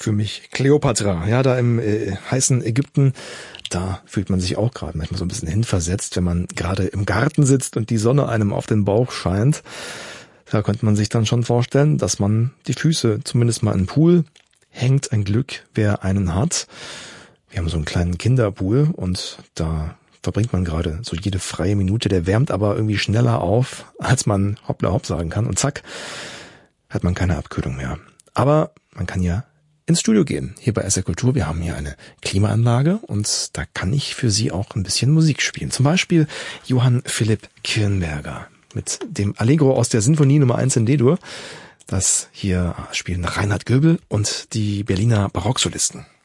für mich Kleopatra. Ja, da im heißen Ägypten, da fühlt man sich auch gerade manchmal so ein bisschen hinversetzt, wenn man gerade im Garten sitzt und die Sonne einem auf den Bauch scheint. Da könnte man sich dann schon vorstellen, dass man die Füße zumindest mal in den Pool hängt. Ein Glück, wer einen hat. Wir haben so einen kleinen Kinderpool und da verbringt man gerade so jede freie Minute. Der wärmt aber irgendwie schneller auf, als man hoppla hopp sagen kann. Und zack, hat man keine Abkühlung mehr. Aber man kann ja ins Studio gehen. Hier bei SR Kultur, wir haben hier eine Klimaanlage und da kann ich für Sie auch ein bisschen Musik spielen. Zum Beispiel Johann Philipp Kirnberger mit dem Allegro aus der Sinfonie Nummer 1 in D-Dur. Das hier spielen Reinhard Göbel und die Berliner Barocksolisten.